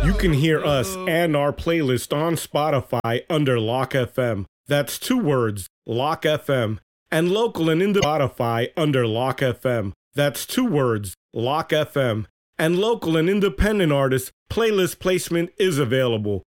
You can hear us and our playlist on Spotify under Lock FM. That's 2 words, Lock FM. And local and independent Spotify under Lock FM. That's 2 words, Lock FM. And local and independent artists, playlist placement is available.